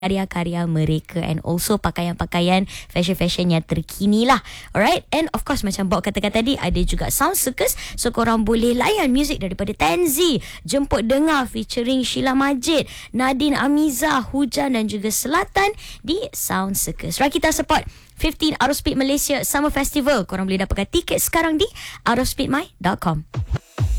karya-karya mereka and also pakaian-pakaian fashion-fashion yang terkini lah. Alright, and of course macam Bob katakan tadi, ada juga Sound Circus, so korang boleh layan muzik daripada Tenzi, Jemput Dengar featuring Sheila Majid, Nadine Amiza, Hujan dan juga Selatan di Sound Circus. Right, kita support 15 Out of Speed Malaysia Summer Festival. Korang boleh dapatkan tiket sekarang di outofspeedmy.com.